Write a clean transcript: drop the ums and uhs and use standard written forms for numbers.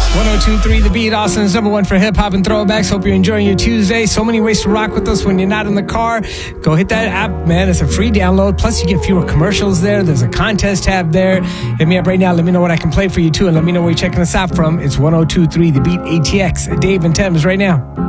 1023 The Beat, Austin's number one for hip-hop and throwbacks. Hope you're enjoying your Tuesday. So many ways to rock with us when you're not in the car. Go hit that app, man. It's a free download. Plus, you get fewer commercials there. There's a contest tab there. Hit me up right now. Let me know what I can play for you, too. And let me know where you're checking us out from. It's 1023 The Beat ATX. Dave and Thames right now.